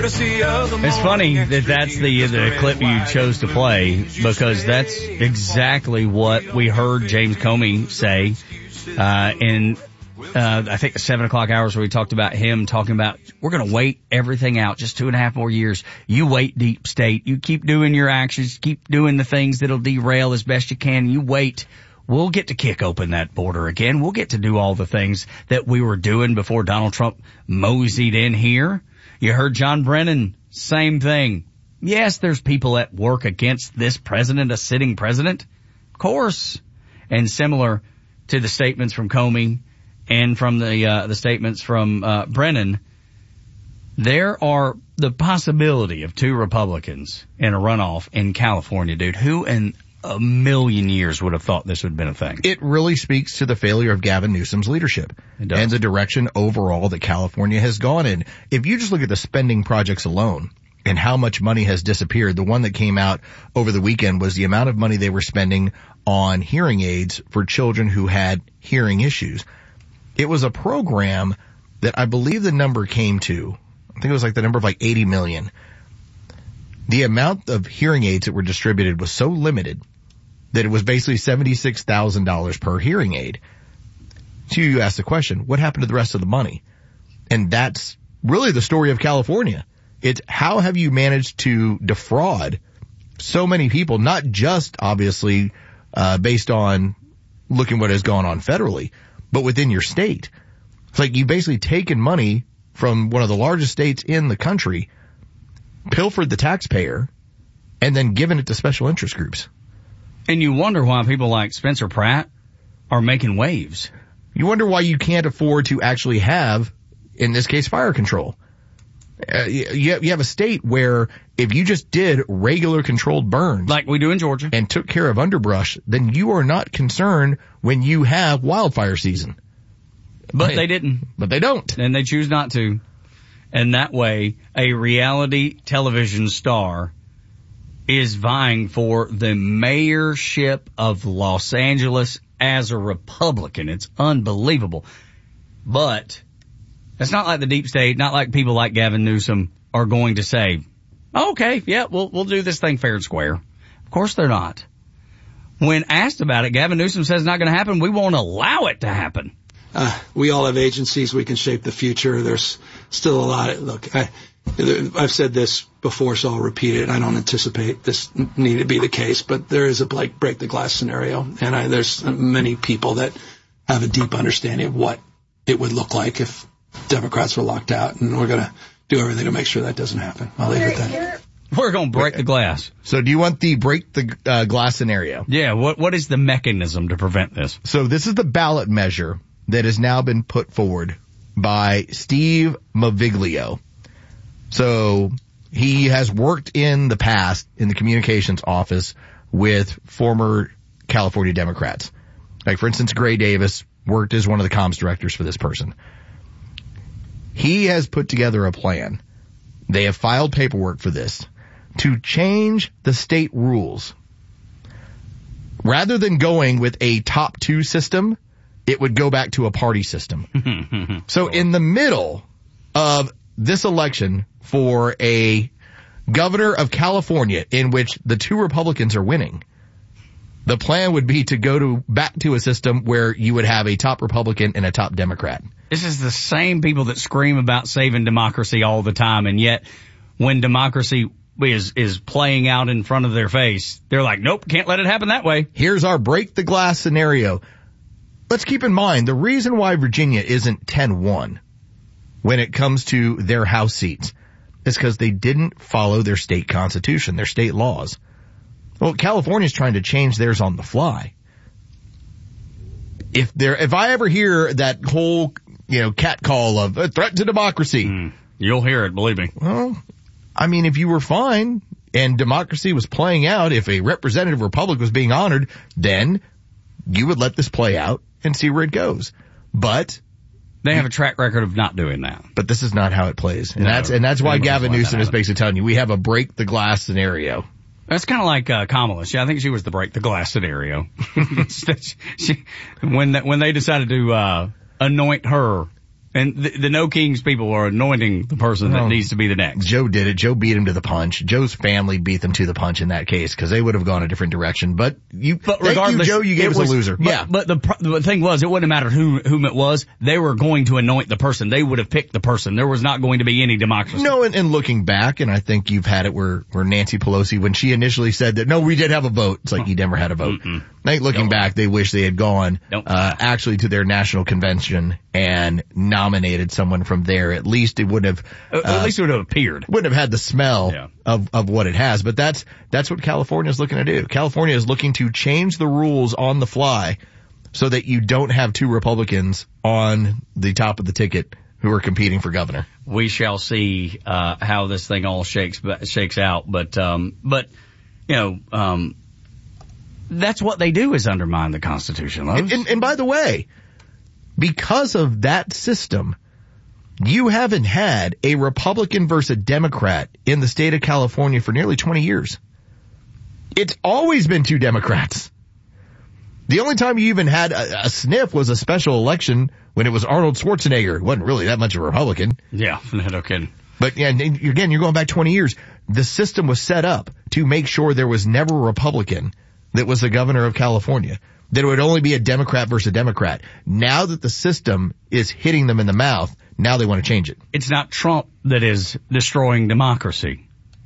courtesy of the It's funny that that's the clip you chose to play, because that's exactly what we heard James Comey say in I think the 7 o'clock hours, where we talked about him talking about, we're going to wait everything out just 2.5 more years. You wait, deep state. You keep doing your actions, keep doing the things that'll derail as best you can. You wait. We'll get to kick open that border again. We'll get to do all the things that we were doing before Donald Trump moseyed in here. You heard John Brennan, same thing. Yes, there's people at work against this president, a sitting president. Of course. And similar to the statements from Comey and from the statements from Brennan, there are the possibility of 2 Republicans in a runoff in California, dude. Who in a million years would have thought this would have been a thing? It really speaks to the failure of Gavin Newsom's leadership and the direction overall that California has gone in. If you just look at the spending projects alone and how much money has disappeared, the one that came out over the weekend was the amount of money they were spending on hearing aids for children who had hearing issues. It was a program that I believe the number came to, I think it was like the number of like 80 million. The amount of hearing aids that were distributed was so limited that it was basically $76,000 per hearing aid. So you ask the question, what happened to the rest of the money? And that's really the story of California. It's how have you managed to defraud so many people, not just obviously based on looking what has gone on federally, but within your state. It's like you've basically taken money from one of the largest states in the country, pilfered the taxpayer, and then given it to special interest groups. And you wonder why people like Spencer Pratt are making waves. You wonder why you can't afford to actually have, in this case, fire control. You have a state where if you just did regular controlled burns, like we do in Georgia, and took care of underbrush, then you are not concerned when you have wildfire season. But they didn't. But they don't. And they choose not to. And that way, a reality television star is vying for the mayorship of Los Angeles as a Republican. It's unbelievable. But it's not like the deep state, not like people like Gavin Newsom are going to say, oh, okay, yeah, we'll do this thing fair and square. Of course they're not. When asked about it, Gavin Newsom says it's not going to happen. We won't allow it to happen. We all have agencies. We can shape the future. There's still a lot. Look, I've said this before, so I'll repeat it. I don't anticipate this need to be the case, but there is a break the glass scenario, and there's many people that have a deep understanding of what it would look like if Democrats were locked out, and we're going to do everything to make sure that doesn't happen. I'll leave it at that. We're going to break the glass. So do you want the break the glass scenario? Yeah, what is the mechanism to prevent this? So this is the ballot measure that has now been put forward by Steve Maviglio. So he has worked in the past in the communications office with former California Democrats. Like, for instance, Gray Davis worked as one of the comms directors for this person. He has put together a plan. They have filed paperwork for this to change the state rules. Rather than going with a top 2 system, it would go back to a party system. So in the middle of this election for a governor of California in which the 2 Republicans are winning, the plan would be to go back to a system where you would have a top Republican and a top Democrat. This is the same people that scream about saving democracy all the time, and yet when democracy is playing out in front of their face, they're like, nope, can't let it happen that way. Here's our break the glass scenario. Let's keep in mind the reason why Virginia isn't 10-1 when it comes to their House seats is because they didn't follow their state constitution, their state laws. Well, California's trying to change theirs on the fly. If I ever hear that whole, cat call of a threat to democracy, you'll hear it, believe me. Well, I mean, if you were fine and democracy was playing out, if a representative republic was being honored, then you would let this play out and see where it goes. But they have a track record of not doing that. But this is not how it plays. And that's why Gavin Newsom is basically telling you we have a break the glass scenario. That's kind of like Kamala. I think she was the break the glass scenario. When they decided to anoint her And the No Kings people are anointing the person that needs to be the next. Joe did it. Joe beat him to the punch. Joe's family beat them to the punch in that case because they would have gone a different direction. But regardless, Joe, you gave us a loser. But the thing was, it wouldn't matter whom it was. They were going to anoint the person. They would have picked the person. There was not going to be any democracy. No, and looking back, and I think you've had it where Nancy Pelosi, when she initially said that, no, we did have a vote. It's like you never had a vote. I think looking back, they wish they had gone actually to their national convention and nominated someone from there. At least it would have at least it would have appeared. Wouldn't have had the smell of what it has. But that's what California is looking to do. California is looking to change the rules on the fly so that you don't have two Republicans on the top of the ticket who are competing for governor. We shall see how this thing all shakes out. But that's what they do, is undermine the Constitution. And by the way, because of that system, you haven't had a Republican versus a Democrat in the state of California for nearly 20 years. It's always been two Democrats. The only time you even had a sniff was a special election when it was Arnold Schwarzenegger. It wasn't really that much of a Republican. Yeah, no kidding. But again, you're going back 20 years. The system was set up to make sure there was never a Republican that was the governor of California. That it would only be a Democrat versus a Democrat. Now that the system is hitting them in the mouth, now they want to change it. It's not Trump that is destroying democracy.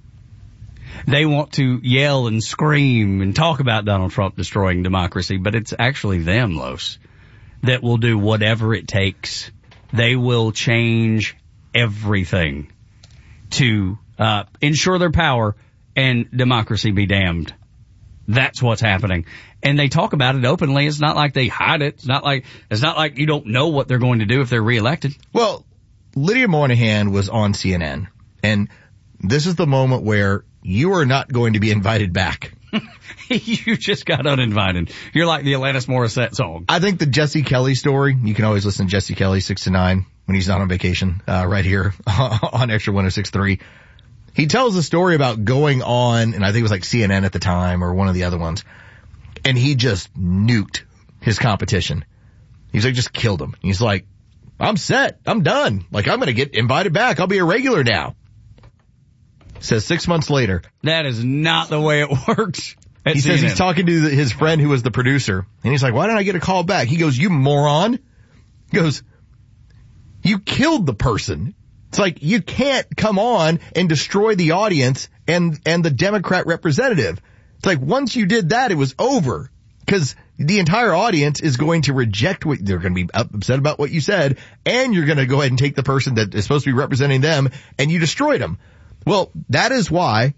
They want to yell and scream and talk about Donald Trump destroying democracy, but it's actually them, Los, that will do whatever it takes. They will change everything to ensure their power and democracy be damned. That's what's happening. And they talk about it openly. It's not like they hide it. It's not like you don't know what they're going to do if they're reelected. Well, Lydia Moynihan was on CNN, and this is the moment where you are not going to be invited back. You just got uninvited. You're like the Alanis Morissette song. I think the Jesse Kelly story, you can always listen to Jesse Kelly 6 to 9 when he's not on vacation, right here on Extra 106.3. He tells a story about going on, and I think it was like CNN at the time or one of the other ones, and he just nuked his competition. He's like, just killed him. He's like, I'm set. I'm done. Like, I'm going to get invited back. I'll be a regular now. Says 6 months later. That is not the way it works. He CNN. Says he's talking to his friend who was the producer, and he's like, why didn't I get a call back? He goes, you moron. He goes, you killed the person. It's like, you can't come on and destroy the audience and the Democrat representative. It's like, once you did that, it was over. Because the entire audience is going to reject what, they're going to be upset about what you said, and you're going to go ahead and take the person that is supposed to be representing them, and you destroyed them. Well, that is why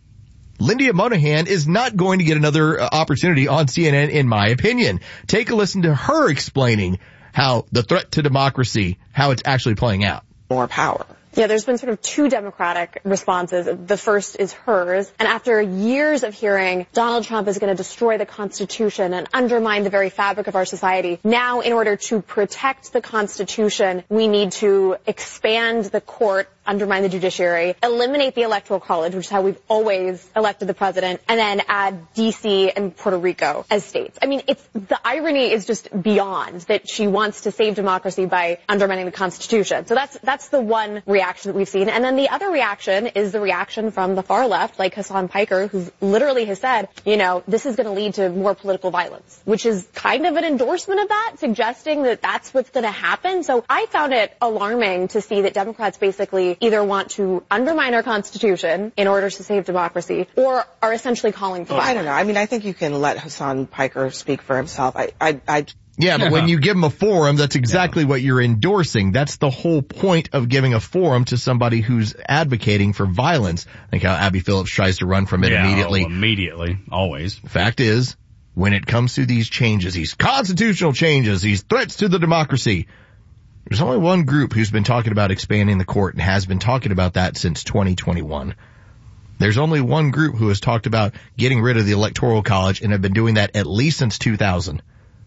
Lydia Moynihan is not going to get another opportunity on CNN, in my opinion. Take a listen to her explaining how the threat to democracy, how it's actually playing out. More power. Yeah, there's been sort of two Democratic responses. The first is hers. And after years of hearing Donald Trump is going to destroy the Constitution and undermine the very fabric of our society, now in order to protect the Constitution, we need to expand the court, undermine the judiciary, eliminate the Electoral College, which is how we've always elected the president, and then add D.C. and Puerto Rico as states. I mean, the irony is just beyond that she wants to save democracy by undermining the Constitution. So that's the one reaction that we've seen. And then the other reaction is the reaction from the far left, like Hassan Piker, who literally has said, this is going to lead to more political violence, which is kind of an endorsement of that, suggesting that that's what's going to happen. So I found it alarming to see that Democrats basically either want to undermine our Constitution in order to save democracy or are essentially calling for violence. I don't know. I mean, I think you can let Hassan Piker speak for himself. Yeah, but when you give him a forum, that's exactly what you're endorsing. That's the whole point of giving a forum to somebody who's advocating for violence. I think how Abby Phillips tries to run from it immediately. Immediately, always. Fact is, when it comes to these changes, these constitutional changes, these threats to the democracy, there's only one group who's been talking about expanding the court and has been talking about that since 2021. There's only one group who has talked about getting rid of the Electoral College and have been doing that at least since 2000.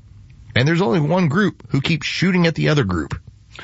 And there's only one group who keeps shooting at the other group.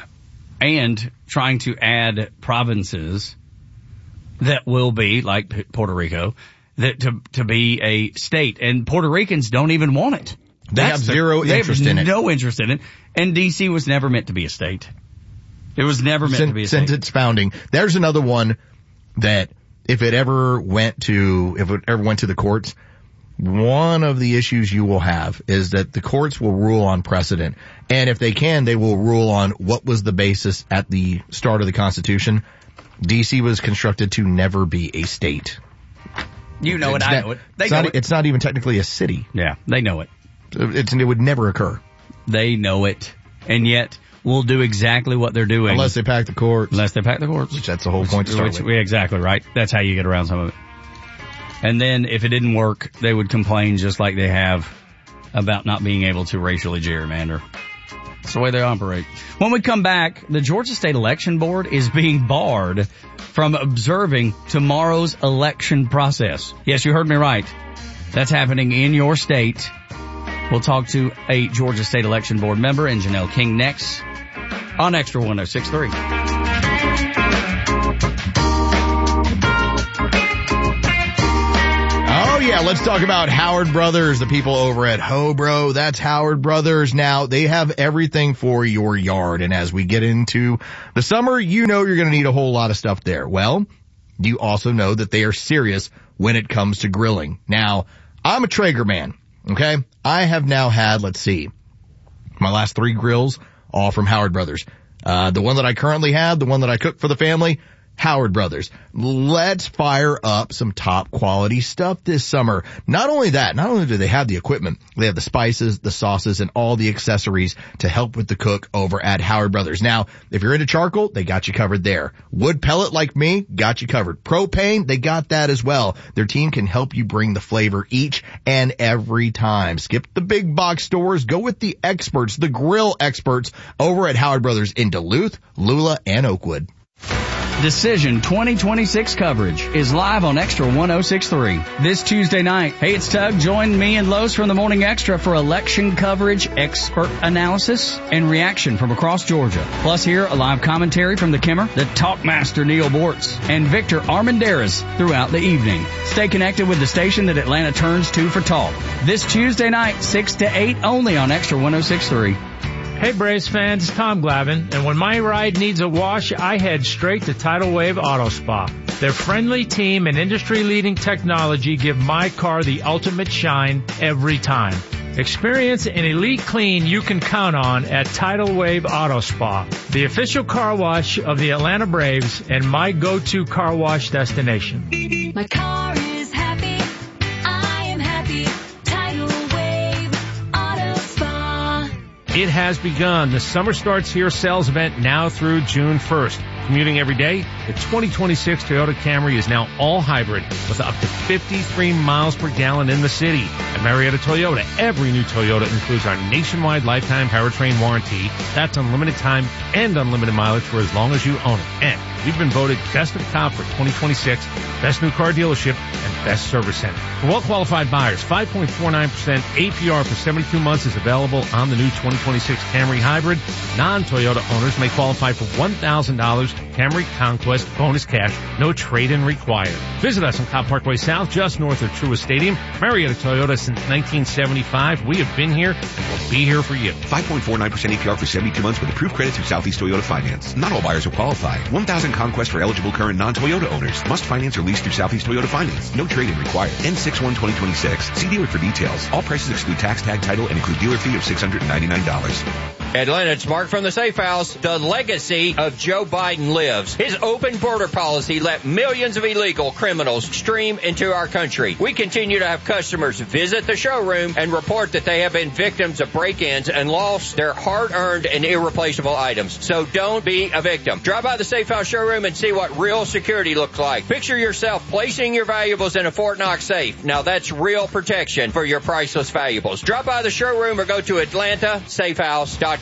And trying to add provinces that will be, like Puerto Rico, that to be a state. And Puerto Ricans don't even want it. They have zero interest in it. No interest in it. And D.C. was never meant to be a state. It was never meant to be a state. Since its founding. There's another one that if it ever went to the courts, one of the issues you will have is that the courts will rule on precedent. And if they can, they will rule on what was the basis at the start of the Constitution. D.C. was constructed to never be a state. You know it, I know it. It's not even technically a city. Yeah, they know it. It would never occur. They know it. And yet, we'll do exactly what they're doing. Unless they pack the courts. Which that's the whole point to start with. Yeah, exactly right. That's how you get around some of it. And then if it didn't work, they would complain just like they have about not being able to racially gerrymander. That's the way they operate. When we come back, the Georgia State Election Board is being barred from observing tomorrow's election process. Yes, you heard me right. That's happening in your state. We'll talk to a Georgia State Election Board member and Janelle King next on Extra 106.3. Oh yeah, let's talk about Howard Brothers, the people over at Hobro. That's Howard Brothers. Now, they have everything for your yard. And as we get into the summer, you know you're going to need a whole lot of stuff there. Well, you also know that they are serious when it comes to grilling. Now, I'm a Traeger man, okay? I have now had, my last 3 grills, all from Howard Brothers. The one that I currently have, the one that I cook for the family, Howard Brothers. Let's fire up some top quality stuff this summer. Not only do they have the equipment, they have the spices, the sauces, and all the accessories to help with the cook over at Howard Brothers. Now, if you're into charcoal, they got you covered there. Wood pellet like me, got you covered. Propane, they got that as well. Their team can help you bring the flavor each and every time. Skip the big box stores, go with the experts, the grill experts over at Howard Brothers in Duluth, Lula, and Oakwood. Decision 2026 coverage is live on Extra 106.3 this Tuesday night. Hey, it's Tug. Join me and Lowe's from the Morning Extra for election coverage, expert analysis, and reaction from across Georgia. Plus, hear a live commentary from the Kimmer, the Talkmaster Neil Bortz, and Victor Armanderas throughout the evening. Stay connected with the station that Atlanta turns to for talk. This Tuesday night, 6 to 8, only on Extra 106.3. Hey Braves fans, it's Tom Glavine, and when my ride needs a wash, I head straight to Tidal Wave Auto Spa. Their friendly team and industry-leading technology give my car the ultimate shine every time. Experience an elite clean you can count on at Tidal Wave Auto Spa, the official car wash of the Atlanta Braves and my go-to car wash destination. My car is happy, I am happy, Tidal Wave Auto Spa. It has begun. The Summer Starts Here sales event now through June 1st. Commuting every day, the 2026 Toyota Camry is now all hybrid with up to 53 miles per gallon in the city. At Marietta Toyota, every new Toyota includes our nationwide lifetime powertrain warranty. That's unlimited time and unlimited mileage for as long as you own it. And we've been voted Best of Top for 2026, Best New Car Dealership, and Best Service Center. For well-qualified buyers, 5.49% APR for 72 months is available on the new 2026 Camry Hybrid. Non-Toyota owners may qualify for $1,000 Camry Conquest bonus cash, no trade-in required. Visit us on Cobb Parkway South, just north of Truist Stadium. Marietta Toyota since 1975. We have been here and will be here for you. 5.49% APR for 72 months with approved credit through Southeast Toyota Finance. Not all buyers will qualify. 1,000 Conquest for eligible current non-Toyota owners. Must finance or lease through Southeast Toyota Finance. No trade-in required. N6/1/2026. See dealer for details. All prices exclude tax, tag, title, and include dealer fee of $699. Atlanta, it's Mark from the Safe House. The legacy of Joe Biden lives. His open border policy let millions of illegal criminals stream into our country. We continue to have customers visit the showroom and report that they have been victims of break-ins and lost their hard-earned and irreplaceable items. So don't be a victim. Drop by the Safe House showroom and see what real security looks like. Picture yourself placing your valuables in a Fort Knox safe. Now that's real protection for your priceless valuables. Drop by the showroom or go to AtlantaSafeHouse.com.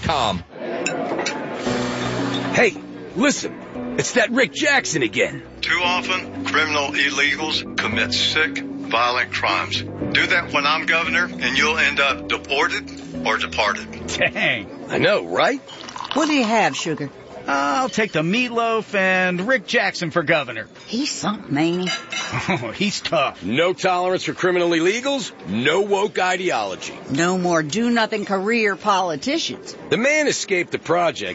Hey, listen, it's that Rick Jackson again. Too often, criminal illegals commit sick, violent crimes. Do that when I'm governor, and you'll end up deported or departed. Dang. I know, right? What do you have, Sugar? I'll take the meatloaf and Rick Jackson for governor. He's something, ain't he? Oh, he's tough. No tolerance for criminal illegals, no woke ideology. No more do-nothing career politicians. The man escaped the projects,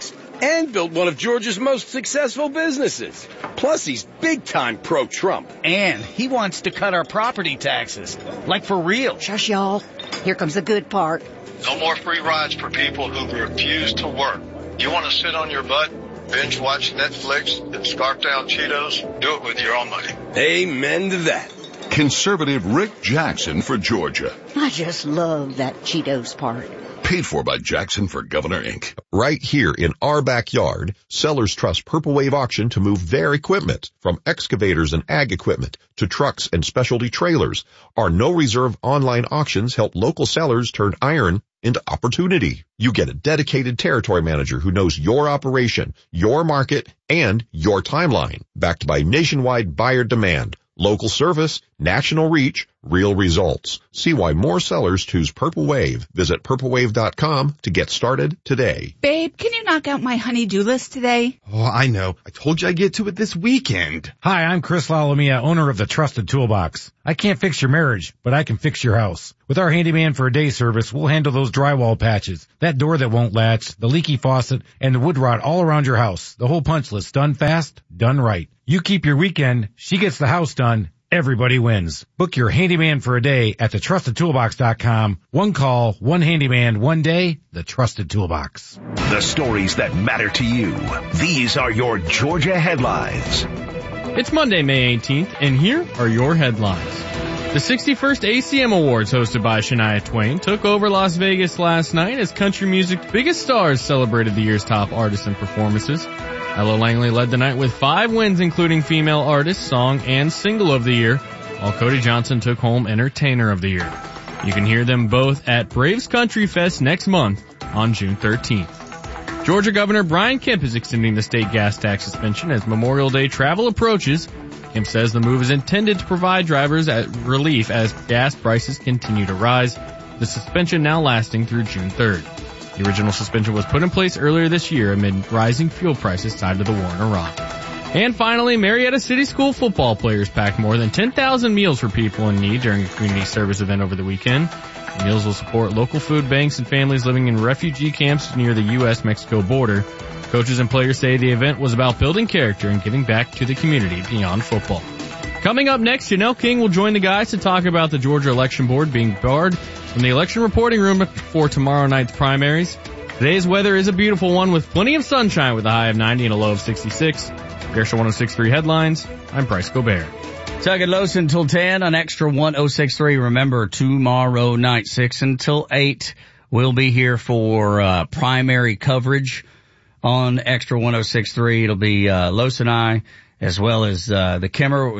and built one of Georgia's most successful businesses. Plus, he's big-time pro-Trump. And he wants to cut our property taxes. Like for real. Shush, y'all. Here comes the good part. No more free rides for people who refuse to work. You want to sit on your butt, binge watch Netflix, and scarf down Cheetos? Do it with your own money. Amen to that. Conservative Rick Jackson for Georgia. I just love that Cheetos part. Paid for by Jackson for Governor, Inc. Right here in our backyard, sellers trust Purple Wave Auction to move their equipment, from excavators and ag equipment to trucks and specialty trailers. Our no-reserve online auctions help local sellers turn iron into opportunity. You get a dedicated territory manager who knows your operation, your market, and your timeline, backed by nationwide buyer demand. Local service, national reach, real results. See why more sellers choose Purple Wave. Visit purplewave.com to get started today. Babe, can you knock out my honey-do list today? Oh, I know. I told you I'd get to it this weekend. Hi, I'm Chris Lalomia, owner of the Trusted Toolbox. I can't fix your marriage, but I can fix your house. With our handyman for a day service, we'll handle those drywall patches, that door that won't latch, the leaky faucet, and the wood rot all around your house. The whole punch list. Done fast, done right. You keep your weekend, she gets the house done. Everybody wins. Book your handyman for a day at thetrustedtoolbox.com. One call, one handyman, one day, the Trusted Toolbox. The stories that matter to you. These are your Georgia headlines. It's Monday, May 18th, and here are your headlines. The 61st ACM Awards, hosted by Shania Twain, took over Las Vegas last night as country music's biggest stars celebrated the year's top artists and performances. Ella Langley led the night with 5 wins, including Female Artist, Song, and Single of the Year, while Cody Johnson took home Entertainer of the Year. You can hear them both at Braves Country Fest next month on June 13th. Georgia Governor Brian Kemp is extending the state gas tax suspension as Memorial Day travel approaches. Kemp says the move is intended to provide drivers relief as gas prices continue to rise, the suspension now lasting through June 3rd. The original suspension was put in place earlier this year amid rising fuel prices tied to the war in Iraq. And finally, Marietta City School football players packed more than 10,000 meals for people in need during a community service event over the weekend. The meals will support local food banks and families living in refugee camps near the U.S.-Mexico border. Coaches and players say the event was about building character and giving back to the community beyond football. Coming up next, Janelle King will join the guys to talk about the Georgia Election Board being barred from the election reporting room for tomorrow night's primaries. Today's weather is a beautiful one with plenty of sunshine with a high of 90 and a low of 66. Gershel 106.3 headlines. I'm Bryce Gobert. Tuck and Los until 10 on Extra 106.3. Remember, tomorrow night, 6 until 8, we'll be here for primary coverage on Extra 106.3. It'll be Los and I, as well as the Kimmer,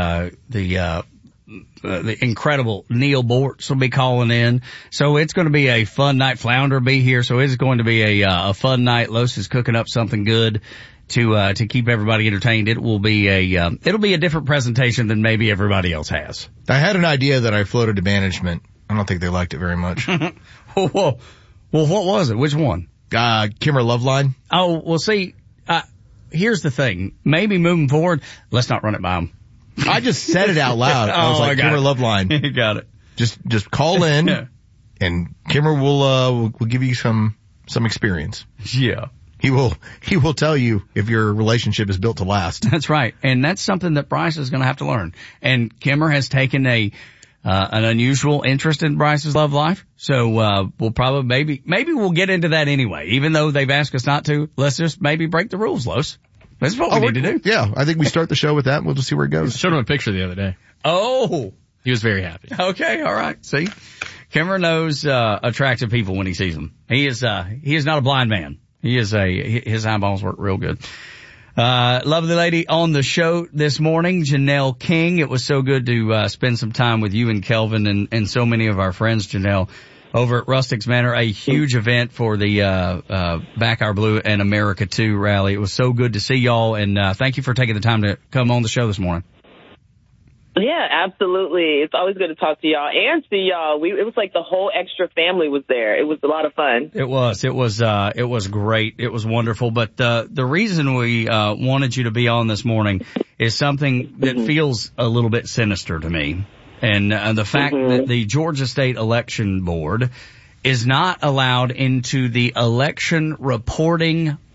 the incredible Neil Bortz will be calling in. So it's going to be a fun night. Flounder will be here, so it's going to be a fun night. Los is cooking up something good to keep everybody entertained. It will be it'll be a different presentation than maybe everybody else has. I had an idea that I floated to management. I don't think they liked it very much. Well, what was it? Which one? Kimmer Loveline. Oh, well, see, here's the thing. Maybe moving forward, let's not run it by them. I just said it out loud. I was like, Kimmer Loveline. You got it. Just call in and Kimmer will give you some experience. Yeah. He will tell you if your relationship is built to last. That's right. And that's something that Bryce is going to have to learn. And Kimmer has taken an unusual interest in Bryce's love life. So, we'll probably maybe we'll get into that anyway. Even though they've asked us not to, let's just maybe break the rules, Los. That's what we need to do. Yeah. I think we start the show with that and we'll just see where it goes. I showed him a picture the other day. Oh. He was very happy. Okay. All right. See, Kimmer knows, attractive people when he sees them. He is not a blind man. His eyeballs work real good. Lovely lady on the show this morning, Janelle King. It was so good to spend some time with you and Kelvin and so many of our friends, Janelle, over at Rustics Manor, a huge event for the Back Our Blue and America 2 rally. It was so good to see y'all, and thank you for taking the time to come on the show this morning. Yeah, absolutely. It's always good to talk to y'all and see y'all. It was like the whole extra family was there. It was a lot of fun. It was great. It was wonderful. But the reason we wanted you to be on this morning is something that feels a little bit sinister to me. And the fact that the Georgia State Election Board is not allowed into the election reporting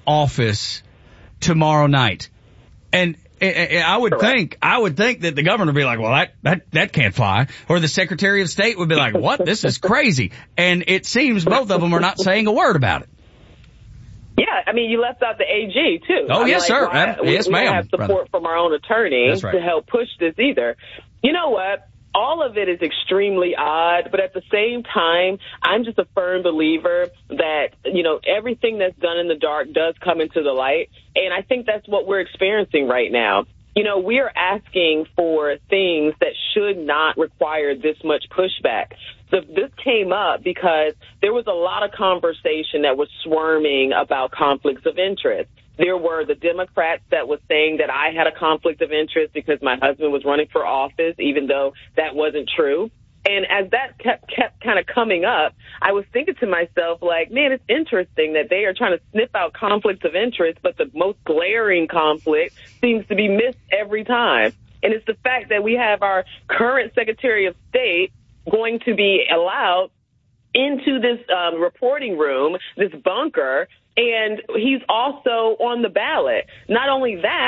office tomorrow night. And I would think that the governor would be like, well, that can't fly. Or the Secretary of State would be like, what? This is crazy. And it seems both of them are not saying a word about it. Yeah, I mean, you left out the AG, too. Oh, yes, sir. Yes, ma'am. We don't have support from our own attorney to help push this either. You know what? All of it is extremely odd, but at the same time, I'm just a firm believer that, you know, everything that's done in the dark does come into the light, and I think that's what we're experiencing right now. You know, we are asking for things that should not require this much pushback. So this came up because there was a lot of conversation that was swarming about conflicts of interest. There were the Democrats that was saying that I had a conflict of interest because my husband was running for office, even though that wasn't true. And as that kept kind of coming up, I was thinking to myself, like, man, it's interesting that they are trying to sniff out conflicts of interest, but the most glaring conflict seems to be missed every time. And it's the fact that we have our current Secretary of State going to be allowed into this reporting room, this bunker, and he's also on the ballot. Not only that,